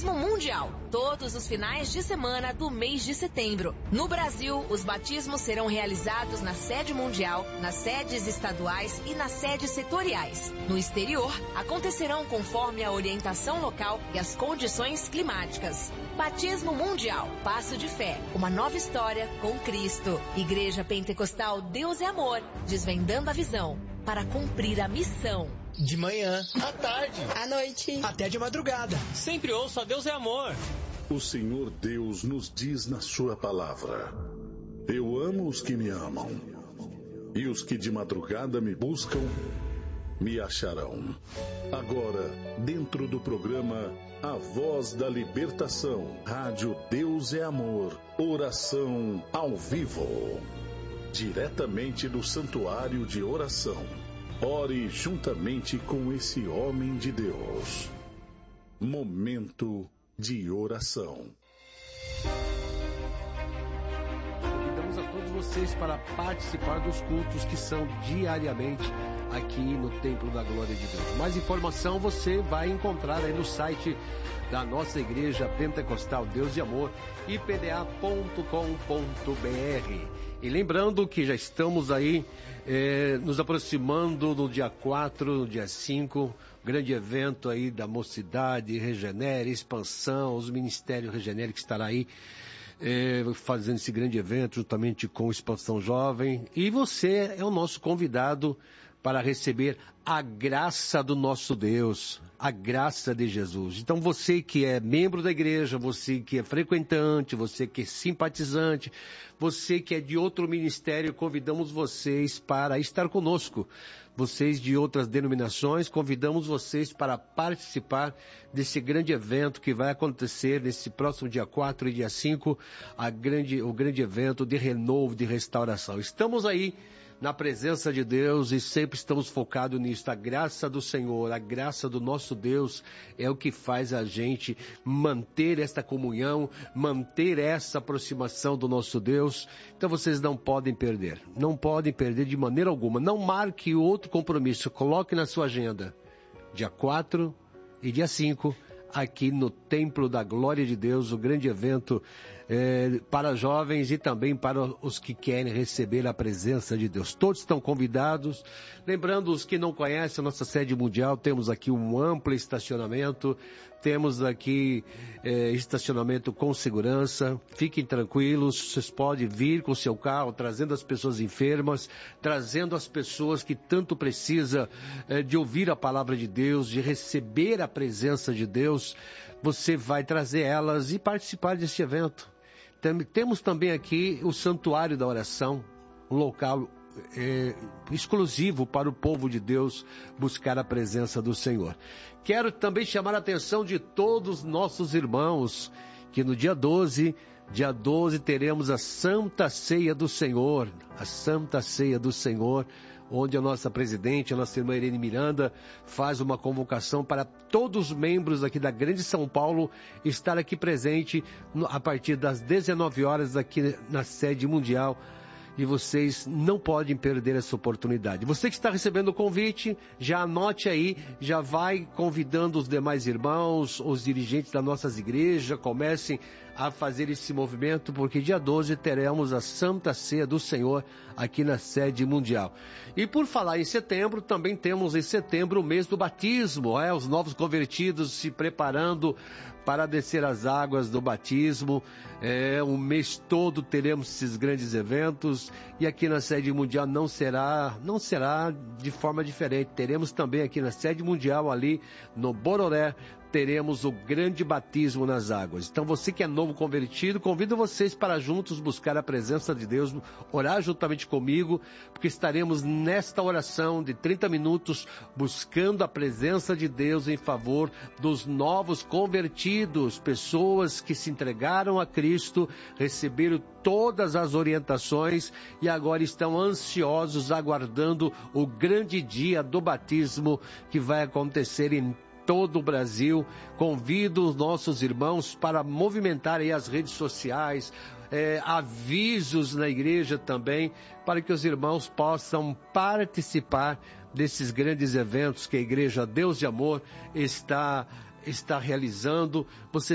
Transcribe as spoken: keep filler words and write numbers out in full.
Batismo Mundial, todos os finais de semana do mês de setembro. No Brasil, os batismos serão realizados na sede mundial, nas sedes estaduais e nas sedes setoriais. No exterior, acontecerão conforme a orientação local e as condições climáticas. Batismo Mundial, Passo de Fé, uma nova história com Cristo. Igreja Pentecostal Deus é Amor, desvendando a visão para cumprir a missão. De manhã, à tarde, à noite, até de madrugada. Sempre ouça Deus é Amor. O Senhor Deus nos diz na sua palavra: eu amo os que me amam, e os que de madrugada me buscam, me acharão. Agora, dentro do programa A Voz da Libertação, Rádio Deus é Amor, oração ao vivo. Diretamente do Santuário de Oração. Ore juntamente com esse homem de Deus. Momento de oração. Convidamos a todos vocês para participar dos cultos que são diariamente aqui no Templo da Glória de Deus. Mais informação você vai encontrar aí no site da nossa Igreja Pentecostal Deus de Amor, i p d a ponto com ponto b r. E lembrando que já estamos aí eh, nos aproximando no dia quatro, no dia cinco, grande evento aí da Mocidade, Regenere, Expansão, os Ministérios Regenere que estará aí eh, fazendo esse grande evento juntamente com Expansão Jovem. E você é o nosso convidado para receber a graça do nosso Deus, a graça de Jesus. Então você que é membro da igreja, você que é frequentante, você que é simpatizante, você que é de outro ministério, convidamos vocês para estar conosco. Vocês de outras denominações, convidamos vocês para participar desse grande evento que vai acontecer nesse próximo dia quatro e dia cinco, a grande, o grande evento de renovo, de restauração. Estamos aí na presença de Deus e sempre estamos focados nisso. A graça do Senhor, a graça do nosso Deus é o que faz a gente manter esta comunhão, manter essa aproximação do nosso Deus. Então vocês não podem perder, não podem perder de maneira alguma. Não marque outro compromisso, coloque na sua agenda, dia quatro e dia cinco, aqui no Templo da Glória de Deus, o grande evento é, para jovens e também para os que querem receber a presença de Deus. Todos estão convidados. Lembrando, os que não conhecem a nossa sede mundial, temos aqui um amplo estacionamento, temos aqui é, estacionamento com segurança. Fiquem tranquilos, vocês podem vir com seu carro, trazendo as pessoas enfermas, trazendo as pessoas que tanto precisam é, de ouvir a palavra de Deus, de receber a presença de Deus. Você vai trazer elas e participar deste evento. Temos também aqui o Santuário da Oração, um local é, exclusivo para o povo de Deus buscar a presença do Senhor. Quero também chamar a atenção de todos os nossos irmãos, que no dia doze, dia doze teremos a Santa Ceia do Senhor, a Santa Ceia do Senhor, onde a nossa presidente, a nossa irmã Irene Miranda, faz uma convocação para todos os membros aqui da Grande São Paulo estar aqui presente no, a partir das dezenove horas aqui na sede mundial. E vocês não podem perder essa oportunidade. Você que está recebendo o convite, já anote aí, já vai convidando os demais irmãos, os dirigentes das nossas igrejas, comecem a fazer esse movimento, porque dia doze teremos a Santa Ceia do Senhor aqui na sede mundial. E por falar em setembro, também temos em setembro o mês do batismo, é, os novos convertidos se preparando para descer as águas do batismo. É, o mês todo teremos esses grandes eventos, e aqui na sede mundial não será, não será de forma diferente. Teremos também aqui na sede mundial, ali no Bororé, teremos o grande batismo nas águas. Então você que é novo convertido, convido vocês para juntos buscar a presença de Deus, orar juntamente comigo, porque estaremos nesta oração de trinta minutos buscando a presença de Deus em favor dos novos convertidos, pessoas que se entregaram a Cristo, receberam todas as orientações e agora estão ansiosos aguardando o grande dia do batismo que vai acontecer em todo o Brasil. Convido os nossos irmãos para movimentar aí as redes sociais, é, avisos na igreja também, para que os irmãos possam participar desses grandes eventos que a Igreja Deus de Amor está, está realizando. Você